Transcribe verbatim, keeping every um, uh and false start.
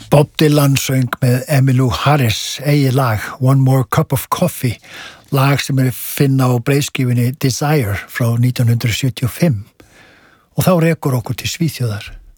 Bob Dylan söng með Emmylou Harris eigi lag One More Cup of Coffee, lag sem er finna á breiðskífunni Desire frá nítján hundrað sjötíu og fimm og þá rekur okkur til Svíþjóðar.